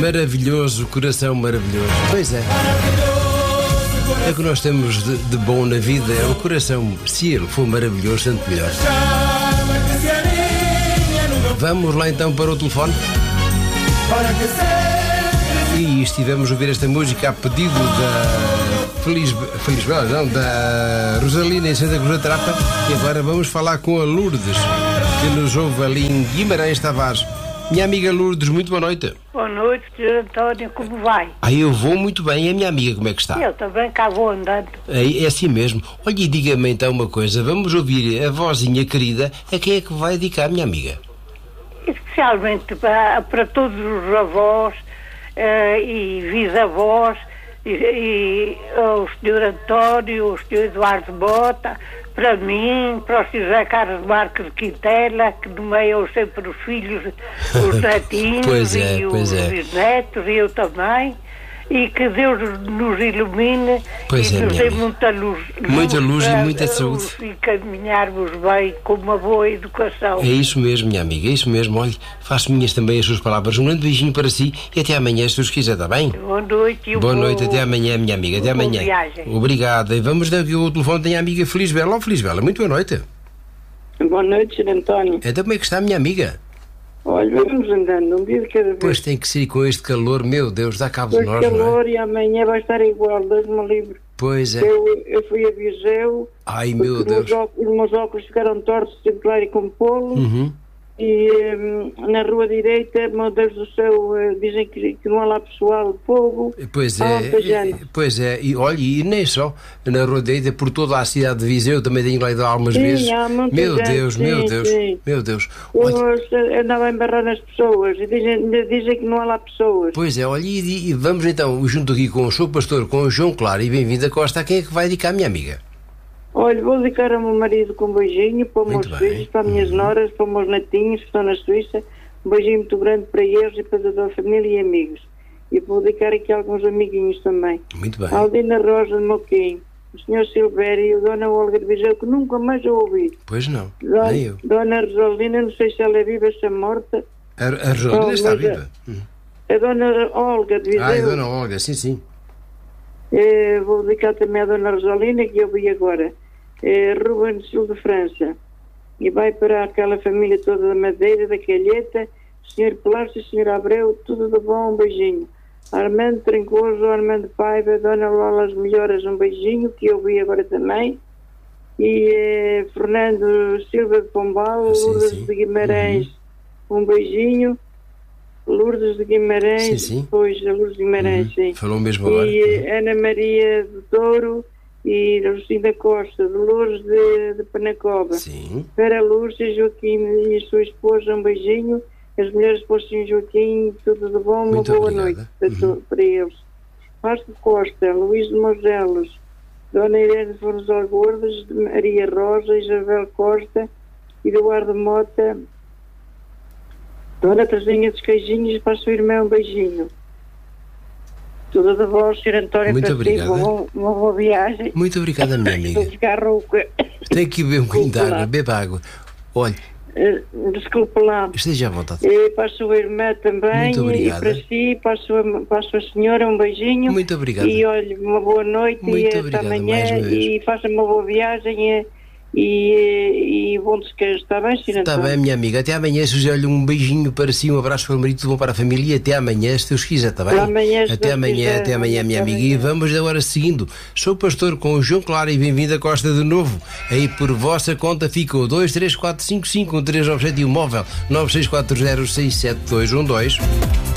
Maravilhoso, coração maravilhoso. Pois é. É o que nós temos de bom na vida, é o coração. Se ele for maravilhoso, tanto melhor. Vamos lá então para o telefone. E estivemos a ouvir esta música a pedido da Rosalina em Santa Cruz da Trapa. E agora vamos falar com a Lourdes, que nos ouve ali em Guimarães Tavares. Minha amiga Lourdes, muito boa noite. Boa noite, Sr. António, como vai? Eu vou muito bem, e a minha amiga como é que está? Eu também cá vou andando. É assim mesmo. Olha, e diga-me então uma coisa, vamos ouvir a vozinha querida, a quem é que vai dedicar, minha amiga? Especialmente para todos os avós e bisavós, e o Sr. António, o Sr. Eduardo Bota, para mim, para o Sr. José Carlos Marques de Quintela, que nomeiam sempre os filhos, os netinhos os bisnetos, e eu também, e que Deus nos ilumine e nos dê muita luz e muita saúde e caminharmos bem com uma boa educação. É isso mesmo, minha amiga, é isso mesmo. Olha, faço minhas também as suas palavras. Um grande beijinho para si e até amanhã, se Deus quiser, está bem? Boa noite. Boa noite, até amanhã, minha amiga, até amanhã. Viagem. Obrigado. E vamos dar aqui o telefone da minha amiga Felisbela. Felisbela, muito boa noite. Boa noite, Sr. António. Então como é que está, minha amiga? Olha, vamos andando, um dia de cada vez. Pois tem que ser com este calor, meu Deus, dá cabo de nós, calor, não é? E amanhã vai estar igual, Deus-me livre. Pois é. Eu fui a Viseu. Ai, meu Deus. Os meus óculos ficaram tortos, tive que ir lá e compô-los. E na rua direita, meu Deus do céu, dizem que não há lá pessoal de fogo. Pois é, e olha, e nem só na rua direita, por toda a cidade de Viseu, também tenho lá ido algumas vezes. Meu Deus. Eu andava a embarrar nas pessoas e dizem que não há lá pessoas. Pois é, olha, e vamos então, junto aqui com o Sr. Pastor, com o João Claro e Bem-vinda Costa, a quem é que vai dedicar, minha amiga? Olha, vou dedicar ao meu marido com um beijinho, para os meus filhos, para as minhas noras, para os meus netinhos que estão na Suíça. Um beijinho muito grande para eles e para toda a família e amigos. E vou dedicar aqui a alguns amiguinhos também. Muito bem. A Aldina Rosa de Moquim, o Sr. Silvério e a Dona Olga de Viseu, que nunca mais eu ouvi. Pois não, nem eu. Dona Rosalina, não sei se ela é viva ou se é morta. A Rosalina está viva. A Dona Olga de Viseu. A Dona Olga, sim. Vou dedicar também à Dona Rosalina, que eu vi agora. Ruben Sul de França, e vai para aquela família toda da Madeira, da Calheta, Sr. Pelácio, Sr. Abreu, tudo de bom, um beijinho. Armando Trincoso, Armando Paiva, Dona Lola as Melhoras, um beijinho, que eu vi agora também. E Fernando Silva de Pombal, Lourdes de Guimarães, um beijinho. Lourdes de Guimarães, depois a Lourdes de Guimarães, sim. Falou mesmo agora. E Ana Maria de Douro, e Lucinda Costa, Dolores de Panacoba, Vera Lúcia, Joaquim e a sua esposa, um beijinho. As mulheres para o Sr. Joaquim, tudo de bom, uma boa noite para eles. Vasco Costa, Luís de Mogelos, Dona Irene Fornozal Gordas, Maria Rosa, Isabel Costa, Eduardo Mota, Dona Terezinha dos Queijinhos, para a sua irmã, um beijinho. Tudo de bom, Sr. António. Muito obrigada. Uma boa viagem. Muito obrigada, minha amiga. Tem que beber um bocadinho de água, beba água. Olha. Desculpe lá. Esteja à vontade. Para a sua irmã também. Muito obrigada. E para si, para a sua senhora, um beijinho. Muito obrigada. E olha, uma boa noite. Muito e obrigada, até amanhã. E faça uma boa viagem. E bom descanso, está bem, Sr. António? Está bem, minha amiga. Até amanhã, Suzé-lhe um beijinho para si, um abraço para o marido, tudo bom para a família e até amanhã, se Deus quiser, está bem? Até amanhã, minha amiga. E vamos agora seguindo. Sou o Pastor com o João Claro e Bem-vinda Costa de novo. Aí por vossa conta ficou 23455 1397 e o móvel 9640671212.